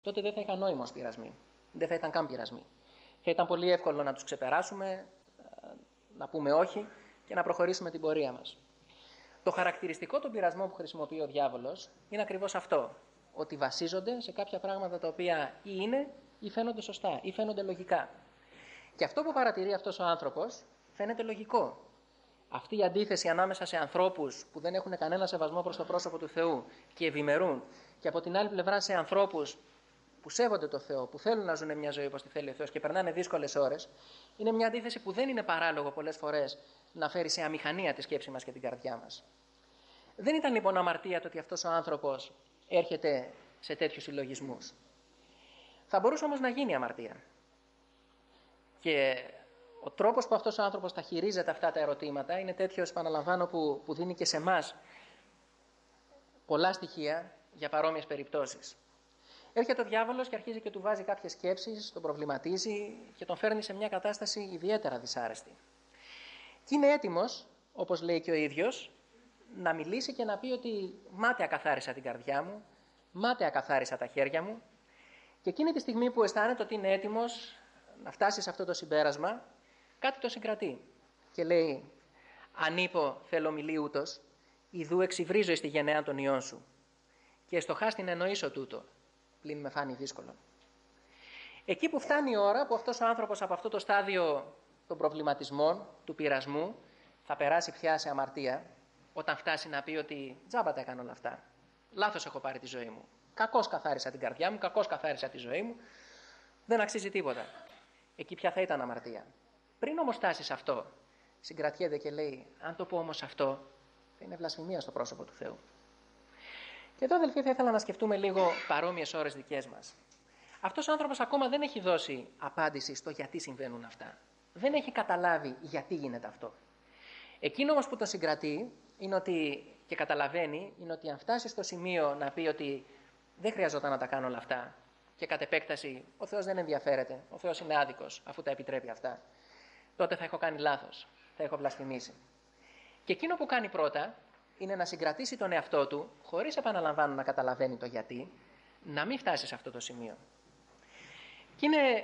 τότε δεν θα είχαν νόημα ως πειρασμοί. Δεν θα ήταν καν πειρασμοί. Θα ήταν πολύ εύκολο να τους ξεπεράσουμε, να πούμε όχι και να προχωρήσουμε την πορεία μας. Το χαρακτηριστικό των πειρασμών που χρησιμοποιεί ο διάβολος είναι ακριβώς αυτό. Ότι βασίζονται σε κάποια πράγματα τα οποία ή είναι ή φαίνονται σωστά ή φαίνονται λογικά. Και αυτό που παρατηρεί αυτός ο άνθρωπος φαίνεται λογικό. Αυτή η αντίθεση ανάμεσα σε ανθρώπους που δεν έχουν κανένα σεβασμό προς το πρόσωπο του Θεού και ευημερούν, και από την άλλη πλευρά σε ανθρώπους που σέβονται το Θεό, που θέλουν να ζουν μια ζωή όπως τη θέλει ο Θεός και περνάνε δύσκολες ώρες, είναι μια αντίθεση που δεν είναι παράλογο πολλές φορές να φέρει σε αμηχανία τη σκέψη μας και την καρδιά μας. Δεν ήταν λοιπόν αμαρτία το ότι αυτός ο άνθρωπος έρχεται σε τέτοιους συλλογισμούς. Θα μπορούσε όμως να γίνει αμαρτία. Και ο τρόπος που αυτός ο άνθρωπος τα χειρίζεται αυτά τα ερωτήματα είναι τέτοιος, επαναλαμβάνω, που δίνει και σε εμάς πολλά στοιχεία για παρόμοιες περιπτώσεις. Έρχεται ο διάβολος και αρχίζει και του βάζει κάποιες σκέψεις, τον προβληματίζει και τον φέρνει σε μια κατάσταση ιδιαίτερα δυσάρεστη. Και είναι έτοιμος, όπως λέει και ο ίδιος, να μιλήσει και να πει ότι μάταια καθάρισα την καρδιά μου, μάταια καθάρισα τα χέρια μου, και εκείνη τη στιγμή που αισθάνεται ότι είναι έτοιμος να φτάσει σε αυτό το συμπέρασμα, κάτι το συγκρατεί και λέει: αν είπω θέλω μιλή ούτως, ιδού εξυβρίζω εις τη γενεά των ιών σου, και εστοχά στην εννοήσω τούτο, πλην με φάνει δύσκολο. Εκεί που φτάνει η ώρα που αυτός ο άνθρωπος από αυτό το στάδιο των προβληματισμών, του πειρασμού, θα περάσει πια σε αμαρτία, όταν φτάσει να πει ότι τζάμπα τα έκανα όλα αυτά, λάθος έχω πάρει τη ζωή μου, κακώς καθάρισα την καρδιά μου, κακώς καθάρισα τη ζωή μου, δεν αξίζει τίποτα. Εκεί πια θα ήταν αμαρτία. Πριν όμως φτάσει σε αυτό, συγκρατιέται και λέει: αν το πω όμως αυτό, θα είναι βλασφημία στο πρόσωπο του Θεού. Και εδώ, αδελφοί, θα ήθελα να σκεφτούμε λίγο παρόμοιες ώρες δικές μας. Αυτός ο άνθρωπος ακόμα δεν έχει δώσει απάντηση στο γιατί συμβαίνουν αυτά. Δεν έχει καταλάβει γιατί γίνεται αυτό. Εκείνο όμως που τον συγκρατεί είναι ότι, και καταλαβαίνει, είναι ότι αν φτάσει στο σημείο να πει ότι δεν χρειαζόταν να τα κάνω όλα αυτά, και κατ' επέκταση ο Θεός δεν ενδιαφέρεται, ο Θεός είναι άδικος αφού τα επιτρέπει αυτά, τότε θα έχω κάνει λάθος, θα έχω βλασφημίσει. Και εκείνο που κάνει πρώτα είναι να συγκρατήσει τον εαυτό του, χωρίς, επαναλαμβάνω, να καταλαβαίνει το γιατί, να μην φτάσει σε αυτό το σημείο. Και είναι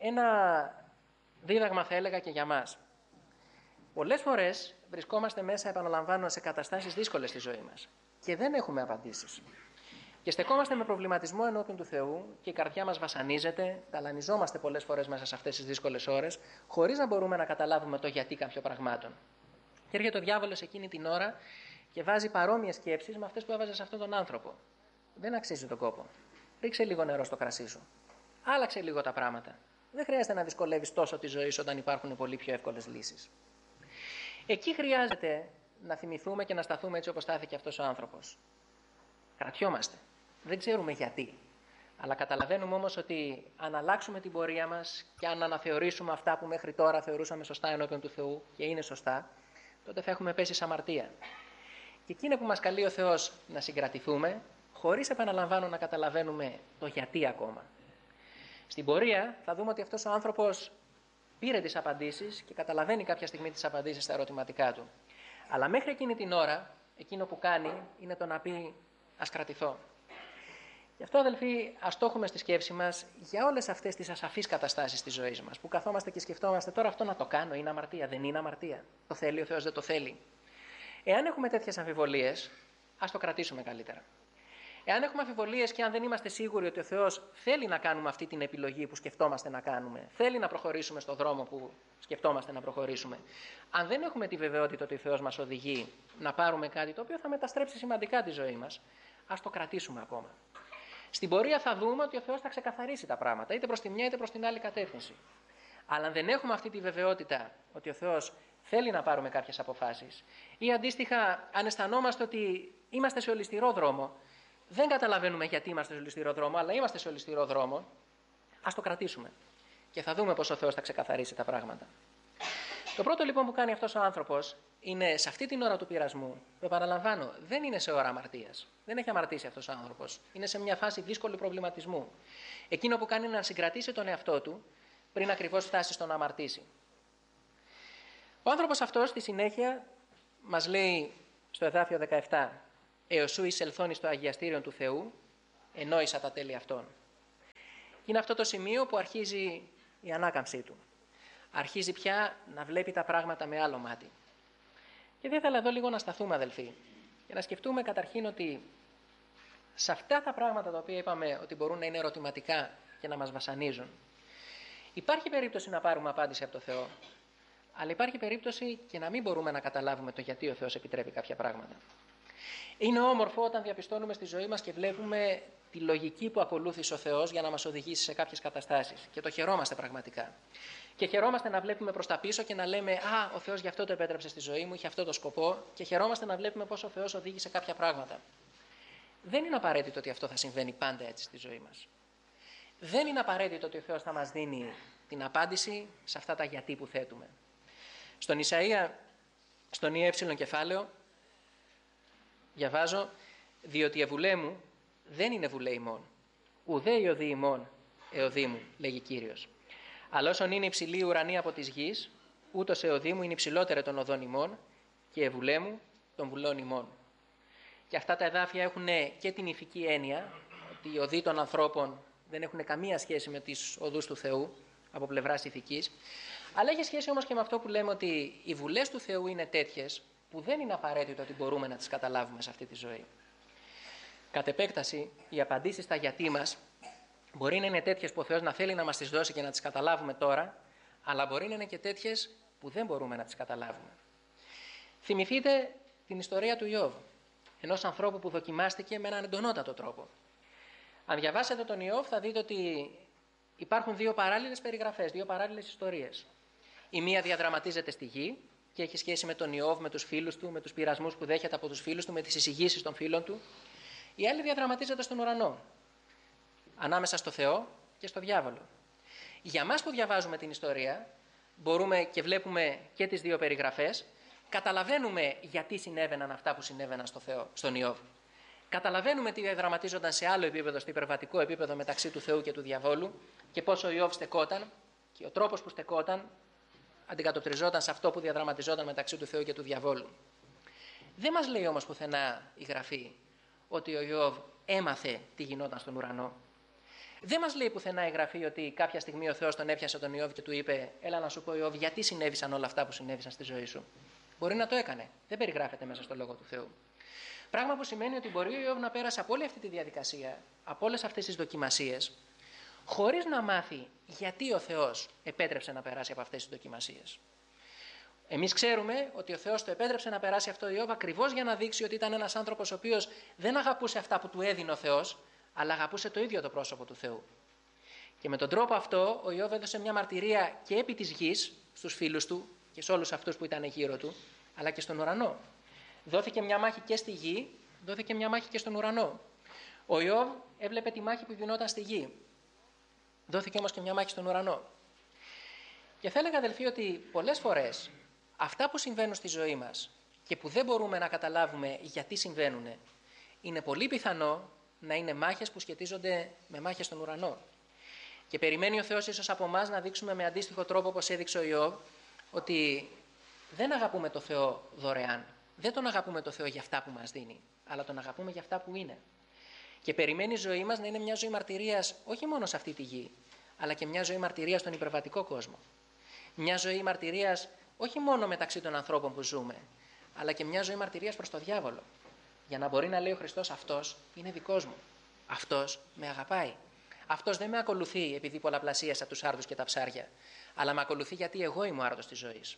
ένα δίδαγμα, θα έλεγα, και για μας. Πολλές φορές βρισκόμαστε μέσα, επαναλαμβάνω, σε καταστάσεις δύσκολες στη ζωή μας και δεν έχουμε απαντήσεις. Και στεκόμαστε με προβληματισμό ενώπιον του Θεού και η καρδιά μας βασανίζεται, ταλανιζόμαστε πολλές φορές μέσα σε αυτές τις δύσκολες ώρες, χωρίς να μπορούμε να καταλάβουμε το γιατί κάποιων πραγμάτων. Και έρχεται ο διάβολος εκείνη την ώρα και βάζει παρόμοιες σκέψεις με αυτές που έβαζε σε αυτόν τον άνθρωπο. Δεν αξίζει τον κόπο. Ρίξε λίγο νερό στο κρασί σου. Άλλαξε λίγο τα πράγματα. Δεν χρειάζεται να δυσκολεύεις τόσο τη ζωή σου όταν υπάρχουν πολύ πιο εύκολες λύσεις. Εκεί χρειάζεται να θυμηθούμε και να σταθούμε έτσι όπως στάθηκε αυτός ο άνθρωπος. Κρατιόμαστε. Δεν ξέρουμε γιατί. Αλλά καταλαβαίνουμε όμως ότι αν αλλάξουμε την πορεία μας και αν αναθεωρήσουμε αυτά που μέχρι τώρα θεωρούσαμε σωστά ενώπιον του Θεού και είναι σωστά, τότε θα έχουμε πέσει σε αμαρτία. Και εκεί είναι που μας καλεί ο Θεός να συγκρατηθούμε, χωρίς, επαναλαμβάνω, να καταλαβαίνουμε το γιατί ακόμα. Στην πορεία θα δούμε ότι αυτός ο άνθρωπος πήρε τις απαντήσεις και καταλαβαίνει κάποια στιγμή τις απαντήσεις στα ερωτηματικά του. Αλλά μέχρι εκείνη την ώρα, εκείνο που κάνει είναι το να πει: ας κρατηθώ. Γι' αυτό, αδελφοί, ας το έχουμε στη σκέψη μας για όλες αυτές τις ασαφείς καταστάσεις της ζωής μας, που καθόμαστε και σκεφτόμαστε: τώρα αυτό να το κάνω, είναι αμαρτία, δεν είναι αμαρτία, το θέλει ο Θεός, δεν το θέλει. Εάν έχουμε τέτοιες αμφιβολίες, ας το κρατήσουμε καλύτερα. Εάν έχουμε αμφιβολίες και αν δεν είμαστε σίγουροι ότι ο Θεός θέλει να κάνουμε αυτή την επιλογή που σκεφτόμαστε να κάνουμε, θέλει να προχωρήσουμε στο δρόμο που σκεφτόμαστε να προχωρήσουμε, αν δεν έχουμε τη βεβαιότητα ότι ο Θεός μας οδηγεί να πάρουμε κάτι το οποίο θα μεταστρέψει σημαντικά τη ζωή μας, ας το κρατήσουμε ακόμα. Στην πορεία θα δούμε ότι ο Θεός θα ξεκαθαρίσει τα πράγματα, είτε προς τη μια είτε προς την άλλη κατεύθυνση. Αλλά αν δεν έχουμε αυτή τη βεβαιότητα ότι ο Θεός θέλει να πάρουμε κάποιες αποφάσεις, ή αντίστοιχα αν αισθανόμαστε ότι είμαστε σε ολισθηρό δρόμο, δεν καταλαβαίνουμε γιατί είμαστε σε ολισθηρό δρόμο, αλλά είμαστε σε ολισθηρό δρόμο, ας το κρατήσουμε και θα δούμε πώς ο Θεός θα ξεκαθαρίσει τα πράγματα. Το πρώτο λοιπόν που κάνει αυτός ο άνθρωπος είναι σε αυτή την ώρα του πειρασμού, που, επαναλαμβάνω, δεν είναι σε ώρα αμαρτίας. Δεν έχει αμαρτήσει αυτός ο άνθρωπος. Είναι σε μια φάση δύσκολου προβληματισμού. Εκείνο που κάνει είναι να συγκρατήσει τον εαυτό του πριν ακριβώς φτάσει στο να αμαρτήσει. Ο άνθρωπος αυτός στη συνέχεια μας λέει στο εδάφιο 17: έως σου εισελθώνει στο αγιαστήριο του Θεού, ενόησα τα τέλη αυτών. είναι αυτό το σημείο που αρχίζει η ανάκαμψή του. Αρχίζει πια να βλέπει τα πράγματα με άλλο μάτι. Και δεν ήθελα εδώ λίγο να σταθούμε, αδελφοί, και να σκεφτούμε καταρχήν ότι σε αυτά τα πράγματα τα οποία είπαμε ότι μπορούν να είναι ερωτηματικά και να μας βασανίζουν, υπάρχει περίπτωση να πάρουμε απάντηση από το Θεό, αλλά υπάρχει περίπτωση και να μην μπορούμε να καταλάβουμε το γιατί ο Θεός επιτρέπει κάποια πράγματα. Είναι όμορφο όταν διαπιστώνουμε στη ζωή μας και βλέπουμε τη λογική που ακολούθησε ο Θεός για να μας οδηγήσει σε κάποιες καταστάσεις. Και το χαιρόμαστε πραγματικά. Και χαιρόμαστε να βλέπουμε προς τα πίσω και να λέμε «Α, ο Θεός γι' αυτό το επέτρεψε στη ζωή μου, είχε αυτό το σκοπό». Και χαιρόμαστε να βλέπουμε πώς ο Θεός οδήγησε κάποια πράγματα. Δεν είναι απαραίτητο ότι αυτό θα συμβαίνει πάντα έτσι στη ζωή μας. Δεν είναι απαραίτητο ότι ο Θεός θα μας δίνει την απάντηση σε αυτά τα γιατί που θέτουμε. Στον Ισαΐα, στον ΙΕ κεφάλαιο, διαβάζω «Διότι η εβουλέ μου δεν είναι βουλέ ημών, ουδέ η οδή ημών εωδή μου», λέγει Κύριος. «Αλλά όσον είναι υψηλή η ουρανή από της γης, ούτως εωδή μου είναι υψηλότερη των οδών ημών και η εβουλέ μου των βουλών ημών». Και αυτά τα εδάφια έχουν και την ηθική έννοια, ότι οι οδοί των ανθρώπων δεν έχουν καμία σχέση με τις οδούς του Θεού από πλευράς ηθικής, αλλά έχει σχέση όμως και με αυτό που λέμε ότι οι βουλές του Θεού είναι τέτοιες που δεν είναι απαραίτητο ότι μπορούμε να τις καταλάβουμε σε αυτή τη ζωή. Κατ' επέκταση, οι απαντήσεις στα γιατί μας μπορεί να είναι τέτοιες που ο Θεός να θέλει να μας τις δώσει και να τις καταλάβουμε τώρα, αλλά μπορεί να είναι και τέτοιες που δεν μπορούμε να τις καταλάβουμε. Θυμηθείτε την ιστορία του Ιώβ, ενός ανθρώπου που δοκιμάστηκε με έναν εντονότατο τρόπο. Αν διαβάσετε τον Ιώβ θα δείτε ότι υπάρχουν δύο παράλληλες περιγραφές, δύο παράλληλες ιστορίες. Η μία διαδραματίζεται στη γη και έχει σχέση με τον Ιώβ, με τους φίλους του, με τους πειρασμούς που δέχεται από τους φίλους του, με τις εισηγήσεις των φίλων του. Η άλλη διαδραματίζεται στον ουρανό, ανάμεσα στο Θεό και στο διάβολο. Για μας που διαβάζουμε την ιστορία, μπορούμε και βλέπουμε και τις δύο περιγραφές, καταλαβαίνουμε γιατί συνέβαιναν αυτά που συνέβαιναν στον Ιώβ. Καταλαβαίνουμε τι διαδραματίζονταν σε άλλο επίπεδο, στο υπερβατικό επίπεδο μεταξύ του Θεού και του διαβόλου και πώς ο Ιώβ στεκόταν και ο τρόπος που στεκόταν αντικατοπτριζόταν σε αυτό που διαδραματιζόταν μεταξύ του Θεού και του διαβόλου. Δεν μας λέει όμως πουθενά η Γραφή ότι ο Ιώβ έμαθε τι γινόταν στον ουρανό. Δεν μας λέει πουθενά η Γραφή ότι κάποια στιγμή ο Θεός τον έπιασε τον Ιώβ και του είπε «Έλα να σου πω Ιώβ, γιατί συνέβησαν όλα αυτά που συνέβησαν στη ζωή σου». Μπορεί να το έκανε. Δεν περιγράφεται μέσα στο Λόγο του Θεού. Πράγμα που σημαίνει ότι μπορεί ο Ιώβ να πέρασε από όλη αυτή τη διαδικασία, από όλες αυτές τις δοκιμασίες, χωρίς να μάθει γιατί ο Θεός επέτρεψε να περάσει από αυτές τις δοκιμασίες. Εμείς ξέρουμε ότι ο Θεός το επέτρεψε να περάσει αυτό ο Ιώβ ακριβώς για να δείξει ότι ήταν ένας άνθρωπος ο οποίος δεν αγαπούσε αυτά που του έδινε ο Θεός, αλλά αγαπούσε το ίδιο το πρόσωπο του Θεού. Και με τον τρόπο αυτό ο Ιώβ έδωσε μια μαρτυρία και επί της γης στους φίλους του και σε όλους αυτούς που ήταν γύρω του, αλλά και στον ουρανό. Δόθηκε μια μάχη και στη γη, δόθηκε μια μάχη και στον ουρανό. Ο Ιώβ έβλεπε τη μάχη που γινόταν στη γη. Δόθηκε όμως και μια μάχη στον ουρανό. Και θα έλεγα, αδελφοί, ότι πολλές φορές αυτά που συμβαίνουν στη ζωή μας και που δεν μπορούμε να καταλάβουμε γιατί συμβαίνουν, είναι πολύ πιθανό να είναι μάχες που σχετίζονται με μάχες στον ουρανό. Και περιμένει ο Θεός ίσως από εμάς να δείξουμε με αντίστοιχο τρόπο, όπως έδειξε ο Ιώβ, ότι δεν αγαπούμε το Θεό δωρεάν. Δεν τον αγαπούμε το Θεό για αυτά που μας δίνει, αλλά τον αγαπούμε για αυτά που είναι. Και περιμένει η ζωή μας να είναι μια ζωή μαρτυρίας όχι μόνο σε αυτή τη γη, αλλά και μια ζωή μαρτυρίας στον υπερβατικό κόσμο. Μια ζωή μαρτυρίας όχι μόνο μεταξύ των ανθρώπων που ζούμε, αλλά και μια ζωή μαρτυρίας προς το διάβολο. Για να μπορεί να λέει ο Χριστός, αυτός είναι δικός μου. Αυτός με αγαπάει. Αυτός δεν με ακολουθεί επειδή πολλαπλασίασα τους άρδους και τα ψάρια, αλλά με ακολουθεί γιατί εγώ είμαι ο άρδος της ζωής.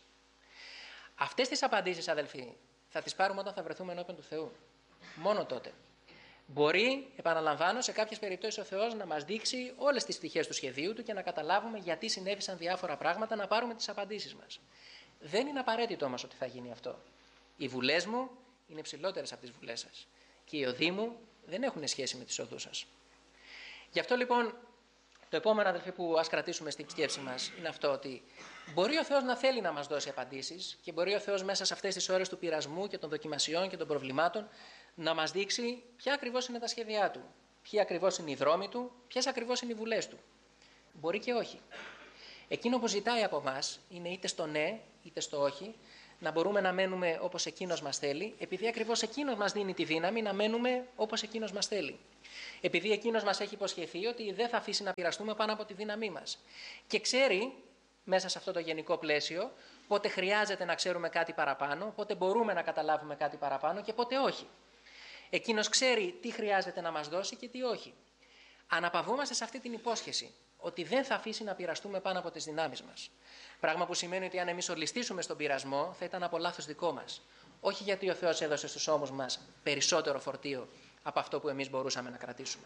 Αυτές τις απαντήσεις, αδελφοί, θα τις πάρουμε όταν θα βρεθούμε ενώπιον του Θεού. Μόνο τότε. Μπορεί, επαναλαμβάνω, σε κάποιες περιπτώσεις ο Θεός να μας δείξει όλες τις πτυχές του σχεδίου του και να καταλάβουμε γιατί συνέβησαν διάφορα πράγματα, να πάρουμε τις απαντήσεις μας. Δεν είναι απαραίτητο όμως ότι θα γίνει αυτό. Οι βουλές μου είναι ψηλότερες από τις βουλές σας. Και οι οδοί μου δεν έχουν σχέση με τις οδούς σας. Γι' αυτό λοιπόν το επόμενο, αδελφοί, που ας κρατήσουμε στην σκέψη μας είναι αυτό, ότι μπορεί ο Θεός να θέλει να μας δώσει απαντήσεις και μπορεί ο Θεός μέσα σε αυτές τις ώρες του πειρασμού και των δοκιμασιών και των προβλημάτων να μας δείξει ποια ακριβώς είναι τα σχέδιά του, ποιοι ακριβώς είναι οι δρόμοι του, ποιες ακριβώς είναι οι βουλές του. Μπορεί και όχι. Εκείνο που ζητάει από εμάς είναι είτε στο ναι είτε στο όχι, να μπορούμε να μένουμε όπως Εκείνος μας θέλει, επειδή ακριβώς Εκείνος μας δίνει τη δύναμη να μένουμε όπως Εκείνος μας θέλει. Επειδή Εκείνος μας έχει υποσχεθεί ότι δεν θα αφήσει να πειραστούμε πάνω από τη δύναμή μας. Και ξέρει, μέσα σε αυτό το γενικό πλαίσιο, πότε χρειάζεται να ξέρουμε κάτι παραπάνω, πότε μπορούμε να καταλάβουμε κάτι παραπάνω και πότε όχι. Εκείνος ξέρει τι χρειάζεται να μας δώσει και τι όχι. Αναπαυόμαστε σε αυτή την υπόσχεση ότι δεν θα αφήσει να πειραστούμε πάνω από τις δυνάμεις μας. Πράγμα που σημαίνει ότι αν εμείς ολιστήσουμε στον πειρασμό θα ήταν από λάθος δικό μας. Όχι γιατί ο Θεός έδωσε στους ώμους μας περισσότερο φορτίο από αυτό που εμείς μπορούσαμε να κρατήσουμε.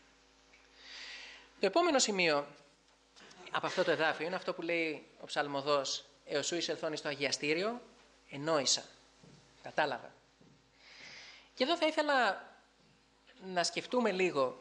Το επόμενο σημείο από αυτό το εδάφιο είναι αυτό που λέει ο ψαλμοδός «Έως σου εισελθώνει στο αγιαστήριο, ενόησα». Κατάλαβα. Και εδώ θα ήθελα να σκεφτούμε λίγο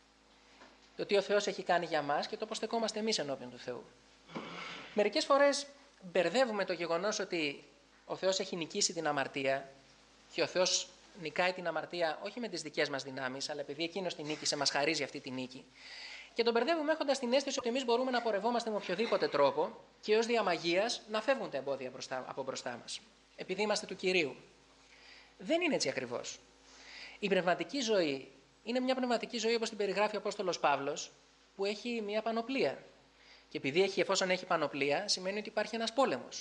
το τι ο Θεός έχει κάνει για μας και το πώς στεκόμαστε εμείς ενώπιον του Θεού. Μερικές φορές μπερδεύουμε το γεγονός ότι ο Θεός έχει νικήσει την αμαρτία και ο Θεός νικάει την αμαρτία όχι με τις δικές μας δυνάμεις, αλλά επειδή Εκείνος την νίκησε, μας χαρίζει αυτή τη νίκη. Και τον μπερδεύουμε έχοντας την αίσθηση ότι εμείς μπορούμε να πορευόμαστε με οποιοδήποτε τρόπο και ως δια μαγείας να φεύγουν τα εμπόδια από μπροστά μας, επειδή είμαστε του Κυρίου. Δεν είναι έτσι ακριβώς. Η πνευματική ζωή είναι μια πνευματική ζωή όπως την περιγράφει ο Απόστολος Παύλος, που έχει μια πανοπλία. Και εφόσον έχει πανοπλία, σημαίνει ότι υπάρχει ένας πόλεμος.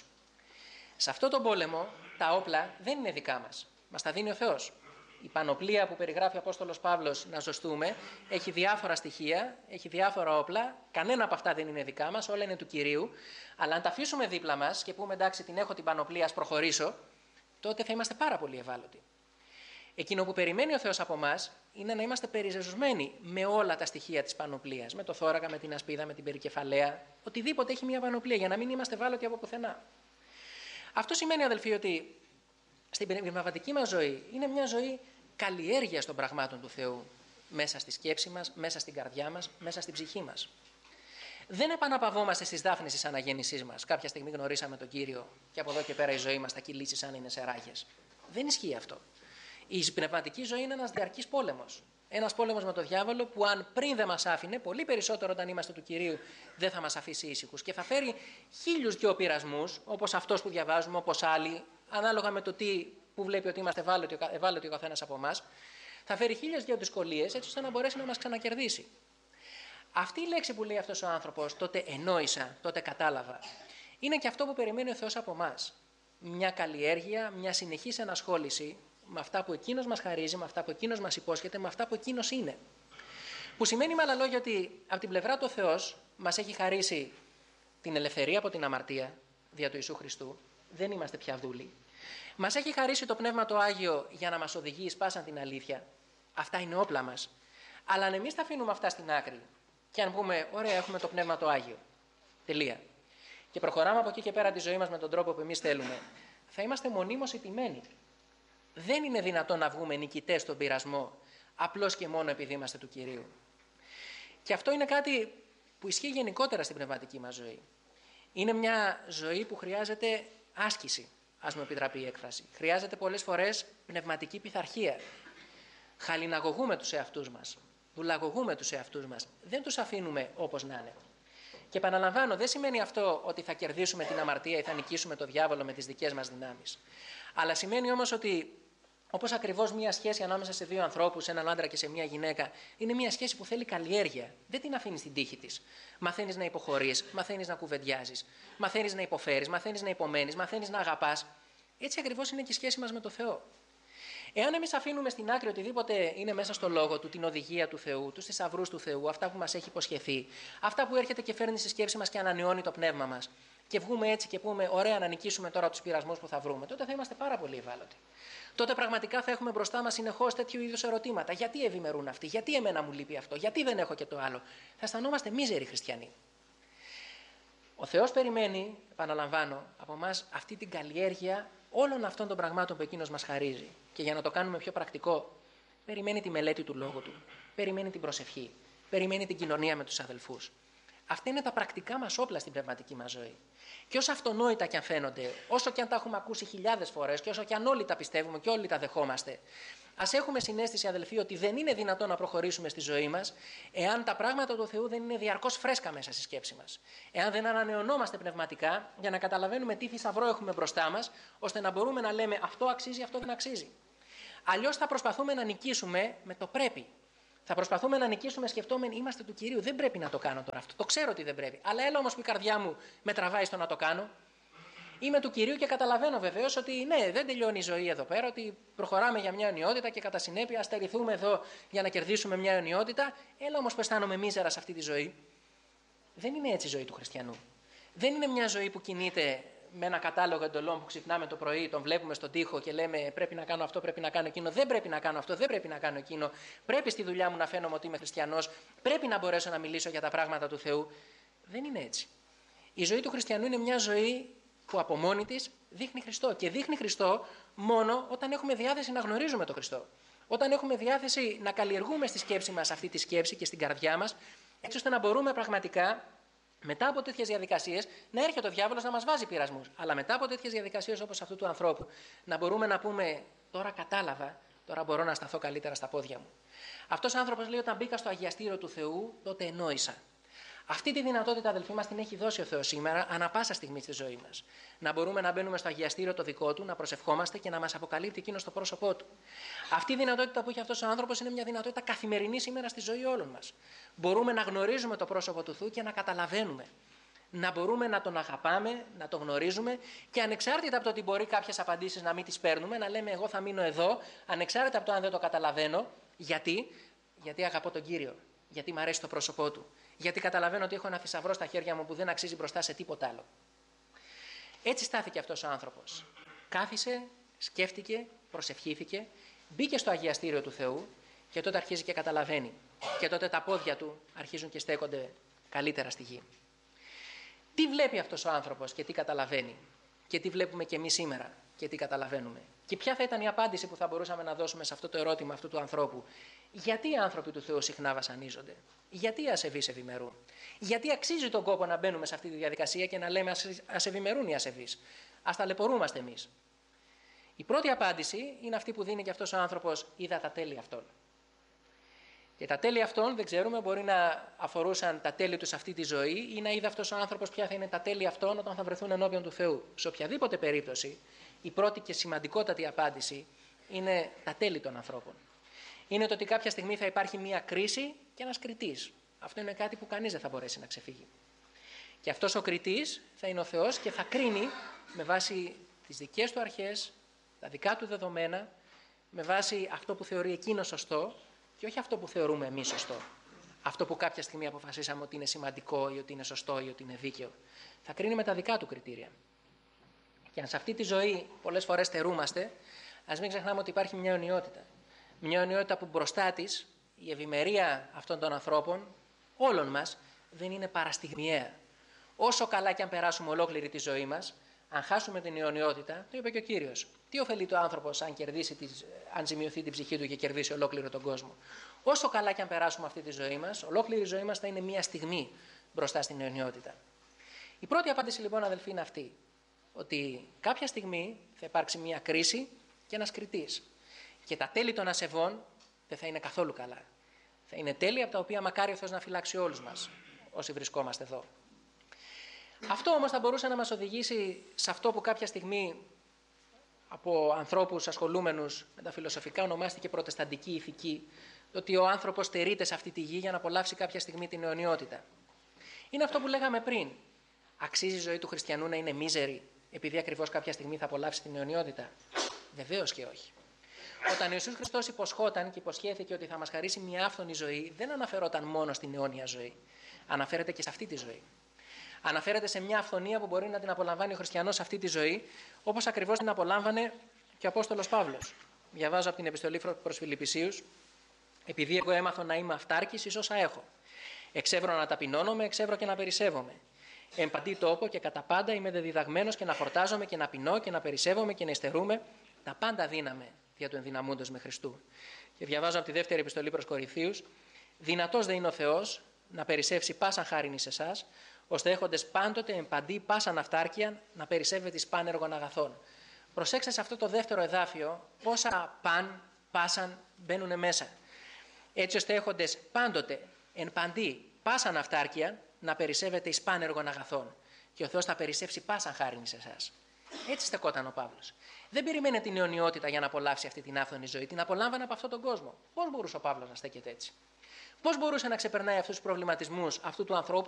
Σε αυτόν τον πόλεμο τα όπλα δεν είναι δικά μας. Μας τα δίνει ο Θεός. Η πανοπλία που περιγράφει ο Απόστολος Παύλος να ζωστούμε έχει διάφορα στοιχεία, έχει διάφορα όπλα. Κανένα από αυτά δεν είναι δικά μας, όλα είναι του Κυρίου. Αλλά αν τα αφήσουμε δίπλα μας και πούμε εντάξει, την έχω την πανοπλία, ας προχωρήσω, τότε θα είμαστε πάρα πολύ ευάλωτοι. Εκείνο που περιμένει ο Θεός από εμάς είναι να είμαστε περιζευσμένοι με όλα τα στοιχεία της πανοπλίας. Με το θώρακα, με την ασπίδα, με την περικεφαλαία. Οτιδήποτε έχει μια πανοπλία για να μην είμαστε ευάλωτοι από πουθενά. Αυτό σημαίνει, αδελφοί, ότι στην πνευματική μας ζωή είναι μια ζωή καλλιέργειας των πραγμάτων του Θεού. Μέσα στη σκέψη μας, μέσα στην καρδιά μας, μέσα στην ψυχή μας. Δεν επαναπαυόμαστε στις δάφνες της αναγέννησής μας. Κάποια στιγμή γνωρίσαμε τον Κύριο και από εδώ και πέρα η ζωή μας θα κυλήσει σαν είναι σε ράγες. Δεν ισχύει αυτό. Η πνευματική ζωή είναι ένας διαρκής πόλεμος. Ένας πόλεμος με τον διάβολο που αν πριν δεν μας άφηνε, πολύ περισσότερο όταν είμαστε του Κυρίου, δεν θα μας αφήσει ήσυχους και θα φέρει 1002 πειρασμούς, όπως αυτός που διαβάζουμε, όπως άλλοι, ανάλογα με το τι που βλέπει ότι είμαστε ευάλωτοι ο καθένας από εμάς, θα φέρει 1002 δυσκολίες έτσι ώστε να μπορέσει να μας ξανακερδίσει. Αυτή η λέξη που λέει αυτός ο άνθρωπος, τότε ενόησα, τότε κατάλαβα, είναι και αυτό που περιμένει ο Θεός από εμάς. Μια καλλιέργεια, μια συνεχής ενασχόληση με αυτά που Εκείνος μας χαρίζει, με αυτά που Εκείνος μας υπόσχεται, με αυτά που Εκείνος είναι. Που σημαίνει με άλλα λόγια ότι από την πλευρά του Θεός μας έχει χαρίσει την ελευθερία από την αμαρτία δια του Ιησού Χριστού. Δεν είμαστε πια δούλοι. Μας έχει χαρίσει το Πνεύμα το Άγιο για να μας οδηγεί εις πάσαν την αλήθεια. Αυτά είναι όπλα μας. Αλλά αν εμείς τα αφήνουμε αυτά στην άκρη και αν πούμε, ωραία, έχουμε το Πνεύμα το Άγιο. Τελεία. Και προχωράμε από εκεί και πέρα τη ζωή μας με τον τρόπο που εμείς θέλουμε, θα είμαστε μονίμως ηττημένοι. Δεν είναι δυνατόν να βγούμε νικητές στον πειρασμό απλώς και μόνο επειδή είμαστε του Κυρίου. Και αυτό είναι κάτι που ισχύει γενικότερα στην πνευματική μας ζωή. Είναι μια ζωή που χρειάζεται άσκηση, ας μου επιτραπεί η έκφραση. Χρειάζεται πολλές φορές πνευματική πειθαρχία. Χαλιναγωγούμε τους εαυτούς μας, δουλαγωγούμε τους εαυτούς μας. Δεν τους αφήνουμε όπως να είναι. Και επαναλαμβάνω, δεν σημαίνει αυτό ότι θα κερδίσουμε την αμαρτία ή θα νικήσουμε το διάβολο με τις δικές μας δυνάμεις. Αλλά σημαίνει όμως ότι όπως ακριβώς μια σχέση ανάμεσα σε δύο ανθρώπους, έναν άντρα και σε μια γυναίκα, είναι μια σχέση που θέλει καλλιέργεια. Δεν την αφήνεις στην τύχη της. Μαθαίνεις να υποχωρείς, μαθαίνεις να κουβεντιάζεις, μαθαίνεις να υποφέρεις, μαθαίνεις να υπομένεις, μαθαίνεις να αγαπάς. Έτσι ακριβώς είναι και η σχέση μας με το Θεό. Εάν εμείς αφήνουμε στην άκρη οτιδήποτε είναι μέσα στο λόγο του, την οδηγία του Θεού, τους θησαυρούς του Θεού, αυτά που μας έχει υποσχεθεί, αυτά που έρχεται και φέρνει στη σκέψη μας και ανανεώνει το πνεύμα μας, και βγούμε έτσι και πούμε, ωραία, να νικήσουμε τώρα τους πειρασμούς που θα βρούμε, τότε θα είμαστε πάρα πολύ ευάλωτοι. Τότε πραγματικά θα έχουμε μπροστά μας συνεχώς τέτοιου είδους ερωτήματα. Γιατί ευημερούν αυτοί, γιατί εμένα μου λείπει αυτό, γιατί δεν έχω και το άλλο. Θα αισθανόμαστε μίζεροι χριστιανοί. Ο Θεός περιμένει, επαναλαμβάνω, από εμάς αυτή την καλλιέργεια όλων αυτών των πραγμάτων που Εκείνος μας χαρίζει. Και για να το κάνουμε πιο πρακτικό, περιμένει τη μελέτη του Λόγου Του, περιμένει την προσευχή, περιμένει την κοινωνία με τους αδελφούς. Αυτά είναι τα πρακτικά μας όπλα στην πνευματική μας ζωή. Και όσο αυτονόητα και αν φαίνονται, όσο και αν τα έχουμε ακούσει χιλιάδες φορές και όσο και αν όλοι τα πιστεύουμε και όλοι τα δεχόμαστε, Ας έχουμε συναίσθηση, αδελφοί, ότι δεν είναι δυνατόν να προχωρήσουμε στη ζωή μας εάν τα πράγματα του Θεού δεν είναι διαρκώς φρέσκα μέσα στη σκέψη μας. Εάν δεν ανανεωνόμαστε πνευματικά για να καταλαβαίνουμε τι θησαυρό έχουμε μπροστά μας, ώστε να μπορούμε να λέμε αυτό αξίζει, αυτό δεν αξίζει. Αλλιώς θα προσπαθούμε να νικήσουμε με το πρέπει. Θα προσπαθούμε να νικήσουμε σκεφτόμενοι είμαστε του Κυρίου. Δεν πρέπει να το κάνω τώρα αυτό. Το ξέρω ότι δεν πρέπει. Αλλά έλα όμως που η καρδιά μου με τραβάει στο να το κάνω. Είμαι του Κυρίου και καταλαβαίνω βεβαίως ότι ναι, δεν τελειώνει η ζωή εδώ πέρα, ότι προχωράμε για μια αιωνιότητα και κατά συνέπεια στερηθούμε εδώ για να κερδίσουμε μια αιωνιότητα. Έλα όμως που αισθάνομαι μίζερα σε αυτή τη ζωή. Δεν είναι έτσι η ζωή του χριστιανού. Δεν είναι μια ζωή που κινείται με ένα κατάλογο εντολών που ξυπνάμε το πρωί, τον βλέπουμε στον τοίχο και λέμε πρέπει να κάνω αυτό, πρέπει να κάνω εκείνο, δεν πρέπει να κάνω αυτό, δεν πρέπει να κάνω εκείνο. Πρέπει στη δουλειά μου να φαίνομαι ότι είμαι χριστιανός, πρέπει να μπορέσω να μιλήσω για τα πράγματα του Θεού. Δεν είναι έτσι. Η ζωή του χριστιανού είναι μια ζωή που από μόνη της δείχνει Χριστό. Και δείχνει Χριστό μόνο όταν έχουμε διάθεση να γνωρίζουμε τον Χριστό. Όταν έχουμε διάθεση να καλλιεργούμε στη σκέψη μας αυτή τη σκέψη και στην καρδιά μας, έτσι ώστε να μπορούμε πραγματικά μετά από τέτοιες διαδικασίες να έρχεται ο διάβολος να μας βάζει πειρασμούς. Αλλά μετά από τέτοιες διαδικασίες όπως αυτού του ανθρώπου, να μπορούμε να πούμε τώρα κατάλαβα, τώρα μπορώ να σταθώ καλύτερα στα πόδια μου. Αυτός ο άνθρωπος λέει: όταν μπήκα στο αγιαστήριο του Θεού, τότε ενόησα. Αυτή τη δυνατότητα, αδελφοί μας, την έχει δώσει ο Θεός σήμερα, ανά πάσα στιγμή στη ζωή μας. Να μπορούμε να μπαίνουμε στο αγιαστήριο το δικό του, να προσευχόμαστε και να μας αποκαλύπτει εκείνο το πρόσωπό του. Αυτή η δυνατότητα που έχει αυτός ο άνθρωπος είναι μια δυνατότητα καθημερινή σήμερα στη ζωή όλων μας. Μπορούμε να γνωρίζουμε το πρόσωπο του Θεού και να καταλαβαίνουμε. Να μπορούμε να τον αγαπάμε, να τον γνωρίζουμε και ανεξάρτητα από το ότι μπορεί κάποιες απαντήσεις να μην τις παίρνουμε, να λέμε: εγώ θα μείνω εδώ, ανεξάρτητα από το αν δεν το καταλαβαίνω. Γιατί αγαπώ τον Κύριο. Γιατί μου αρέσει το πρόσωπό του. Γιατί καταλαβαίνω ότι έχω ένα θησαυρό στα χέρια μου που δεν αξίζει μπροστά σε τίποτα άλλο. Έτσι στάθηκε αυτός ο άνθρωπος. Κάθισε, σκέφτηκε, προσευχήθηκε, μπήκε στο αγιαστήριο του Θεού και τότε αρχίζει και καταλαβαίνει. Και τότε τα πόδια του αρχίζουν και στέκονται καλύτερα στη γη. Τι βλέπει αυτός ο άνθρωπος και τι καταλαβαίνει, και τι βλέπουμε και εμείς σήμερα και τι καταλαβαίνουμε. Και ποια θα ήταν η απάντηση που θα μπορούσαμε να δώσουμε σε αυτό το ερώτημα αυτού του ανθρώπου. Γιατί οι άνθρωποι του Θεού συχνά βασανίζονται, γιατί οι ασεβείς ευημερούν, γιατί αξίζει τον κόπο να μπαίνουμε σε αυτή τη διαδικασία και να λέμε ας ευημερούν οι ασεβείς, ας ταλαιπωρούμαστε εμείς. Η πρώτη απάντηση είναι αυτή που δίνει και αυτός ο άνθρωπος: είδα τα τέλη αυτών. Και τα τέλη αυτών δεν ξέρουμε, μπορεί να αφορούσαν τα τέλη του σε αυτή τη ζωή ή να είδε αυτός ο άνθρωπος ποια θα είναι τα τέλη αυτών όταν θα βρεθούν ενώπιον του Θεού. Σε οποιαδήποτε περίπτωση, η πρώτη και σημαντικότατη απάντηση είναι τα τέλη των ανθρώπων. Είναι το ότι κάποια στιγμή θα υπάρχει μια κρίση και ένας κριτής. Αυτό είναι κάτι που κανείς δεν θα μπορέσει να ξεφύγει. Και αυτός ο κριτής θα είναι ο Θεός και θα κρίνει με βάση τις δικές του αρχές, τα δικά του δεδομένα, με βάση αυτό που θεωρεί εκείνο σωστό και όχι αυτό που θεωρούμε εμείς σωστό. Αυτό που κάποια στιγμή αποφασίσαμε ότι είναι σημαντικό ή ότι είναι σωστό ή ότι είναι δίκαιο. Θα κρίνει με τα δικά του κριτήρια. Και αν σε αυτή τη ζωή πολλές φορές στερούμαστε, ας μην ξεχνάμε ότι υπάρχει μια αιωνιότητα. Μια αιωνιότητα που μπροστά της η ευημερία αυτών των ανθρώπων, όλων μας, δεν είναι παραστιγμιαία. Όσο καλά και αν περάσουμε ολόκληρη τη ζωή μας, αν χάσουμε την αιωνιότητα, το είπε και ο Κύριος. Τι ωφελεί το άνθρωπος αν ζημιωθεί την ψυχή του και κερδίσει ολόκληρο τον κόσμο. Όσο καλά και αν περάσουμε αυτή τη ζωή μας, ολόκληρη η ζωή μας θα είναι μια στιγμή μπροστά στην αιωνιότητα. Η πρώτη απάντηση λοιπόν, αδελφοί, είναι αυτή. Ότι κάποια στιγμή θα υπάρξει μια κρίση και ένας κριτής. Και τα τέλη των ασεβών δεν θα είναι καθόλου καλά. Θα είναι τέλη από τα οποία μακάρι ο Θεός να φυλάξει όλους μας, όσοι βρισκόμαστε εδώ. Αυτό όμως θα μπορούσε να μας οδηγήσει σε αυτό που κάποια στιγμή από ανθρώπους ασχολούμενους με τα φιλοσοφικά ονομάστηκε προτεσταντική ηθική, το ότι ο άνθρωπος στερείται σε αυτή τη γη για να απολαύσει κάποια στιγμή την αιωνιότητα. Είναι αυτό που λέγαμε πριν. Αξίζει η ζωή του χριστιανού να είναι μίζερη επειδή ακριβώς κάποια στιγμή θα απολαύσει την αιωνιότητα? Βεβαίως και όχι. Όταν ο Ιησούς Χριστός υποσχόταν και υποσχέθηκε ότι θα μας χαρίσει μια άφθονη ζωή, δεν αναφερόταν μόνο στην αιώνια ζωή. Αναφέρεται και σε αυτή τη ζωή. Αναφέρεται σε μια αυθονία που μπορεί να την απολαμβάνει ο χριστιανός σε αυτή τη ζωή, όπως ακριβώς την απολάμβανε και ο Απόστολος Παύλος. Διαβάζω από την επιστολή προς Φιλιππισίους: επειδή εγώ έμαθω να είμαι αυτάρκης εις όσα έχω. Εξεύρω να ταπεινώνομαι, εξεύρω και να περισσεύομαι. Εν παντή τόπο και κατά πάντα είμαι δεδιδαγμένος και να χορτάζομαι και να πεινώ και να περισσεύομαι και να υστερούμε. Τα πάντα δύναμε δια του ενδυναμούντος με Χριστού. Και διαβάζω από τη δεύτερη επιστολή προς Κορινθίους: δυνατός δε είναι ο Θεός να περισσεύσει πάσαν χάριν εις εσάς, ώστε έχοντες πάντοτε εν παντή πάσαν αυτάρκεια να περισσεύετε εις πάνεργων αγαθών. Προσέξτε σε αυτό το δεύτερο εδάφιο πόσα πάσαν, μπαίνουν μέσα. Έτσι ώστε έχοντες πάντοτε, εν παντί, πάσαν αυτάρκεια, να περισσεύετε εις πάνεργων αγαθών. Και ο Θεός θα περισσεύσει πάσαν χάριν σε εσάς. Έτσι στεκόταν ο Παύλος. Δεν περιμένε την αιωνιότητα για να απολαύσει αυτή την άφθονη ζωή. Την απολάμβανε από αυτόν τον κόσμο. Πώς μπορούσε ο Παύλος να στέκεται έτσι? Πώς μπορούσε να ξεπερνάει αυτούς τους προβληματισμούς αυτού του ανθρώπου